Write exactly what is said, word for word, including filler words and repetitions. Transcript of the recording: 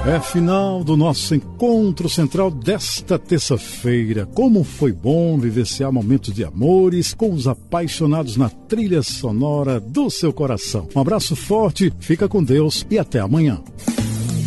É final do nosso encontro central desta terça-feira. Como foi bom vivenciar momentos de amores com os apaixonados na trilha sonora do seu coração. Um abraço forte, fica com Deus e até amanhã.